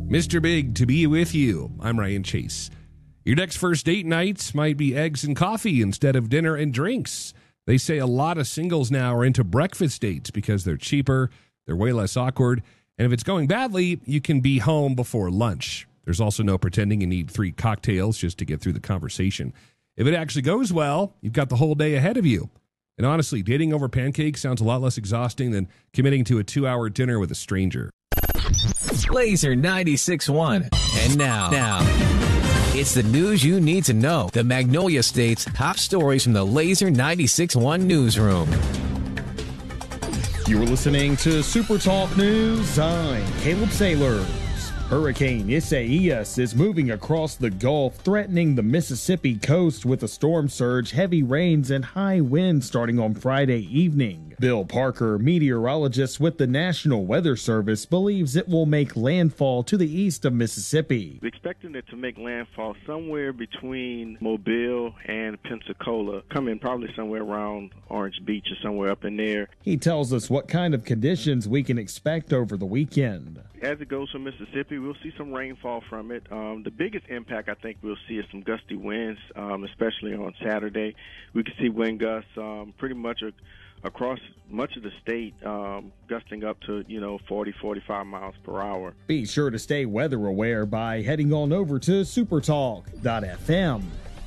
Mr. Big to be with you. I'm Ryan Chase. Your next first date nights might be eggs and coffee instead of dinner and drinks. They say a lot of singles now are into breakfast dates because they're cheaper, they're way less awkward, and if it's going badly, you can be home before lunch. There's also no pretending you need 3 cocktails just to get through the conversation. If it actually goes well, you've got the whole day ahead of you. And honestly, dating over pancakes sounds a lot less exhausting than committing to a 2-hour dinner with a stranger. Laser 96.1. And now, it's the news you need to know. The Magnolia State's top stories from the Laser 96.1 newsroom. You were listening to Super Talk News. I'm Caleb Sailors. Hurricane Isaias is moving across the Gulf, threatening the Mississippi coast with a storm surge, heavy rains, and high winds starting on Friday evening. Bill Parker, meteorologist with the National Weather Service, believes it will make landfall to the east of Mississippi. We're expecting it to make landfall somewhere between Mobile and Pensacola, coming probably somewhere around Orange Beach or somewhere up in there. He tells us what kind of conditions we can expect over the weekend. As it goes from Mississippi, we'll see some rainfall from it. The biggest impact I think we'll see is some gusty winds, especially on Saturday. We can see wind gusts pretty much across much of the state, gusting up to, 40, 45 miles per hour. Be sure to stay weather aware by heading on over to supertalk.fm.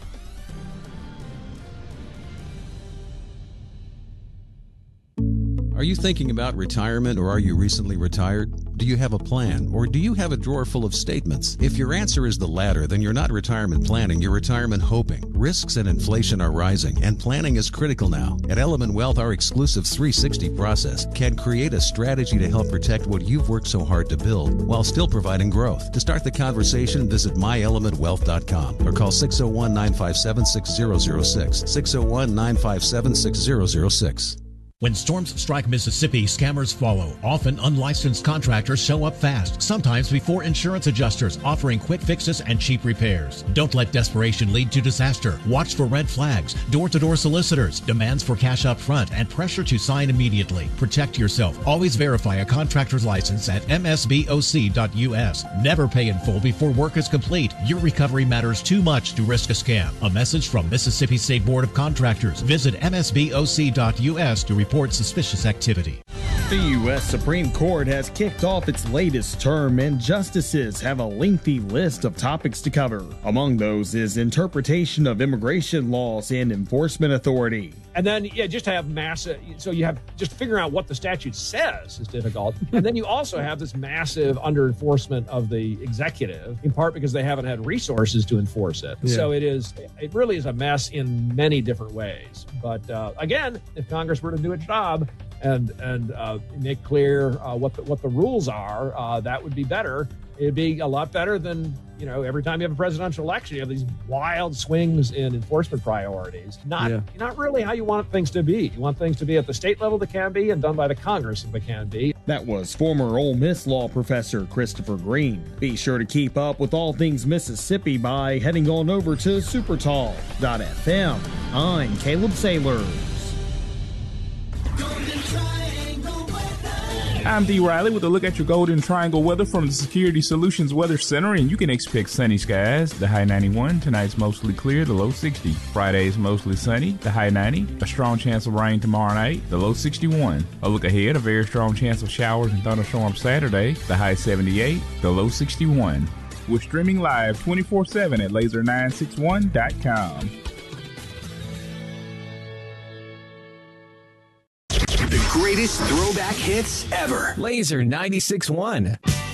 Are you thinking about retirement, or are you recently retired? Do you have a plan, or do you have a drawer full of statements? If your answer is the latter, then you're not retirement planning, you're retirement hoping. Risks and inflation are rising, and planning is critical now. At Element Wealth, our exclusive 360 process can create a strategy to help protect what you've worked so hard to build while still providing growth. To start the conversation, visit myelementwealth.com or call 601-957-6006, 601-957-6006. When storms strike Mississippi, scammers follow. Often unlicensed contractors show up fast, sometimes before insurance adjusters, offering quick fixes and cheap repairs. Don't let desperation lead to disaster. Watch for red flags, door-to-door solicitors, demands for cash up front, and pressure to sign immediately. Protect yourself. Always verify a contractor's license at msboc.us. Never pay in full before work is complete. Your recovery matters too much to risk a scam. A message from Mississippi State Board of Contractors. Visit msboc.us to report suspicious activity. The U.S. Supreme Court has kicked off its latest term, and justices have a lengthy list of topics to cover. Among those is interpretation of immigration laws and enforcement authority. And then, just have massive, so you have just figuring out what the statute says is difficult. And then you also have this massive under enforcement of the executive, in part because they haven't had resources to enforce it. Yeah. So it really is a mess in many different ways. But again, if Congress were to do its job and make clear what the rules are, that would be better. It'd be a lot better than, every time you have a presidential election, you have these wild swings in enforcement priorities. Not really how you want things to be. You want things to be at the state level that can be, and done by the Congress if it can be. That was former Ole Miss law professor Christopher Green. Be sure to keep up with all things Mississippi by heading on over to supertalk.fm. I'm Caleb Sailors. I'm D. Riley with a look at your Golden Triangle weather from the Security Solutions Weather Center, and you can expect sunny skies. The high 91, tonight's mostly clear, the low 60. Friday's mostly sunny, the high 90. A strong chance of rain tomorrow night, the low 61. A look ahead, a very strong chance of showers and thunderstorms Saturday, the high 78, the low 61. We're streaming live 24/7 at laser961.com. The greatest throwback hits ever. Laser 96.1.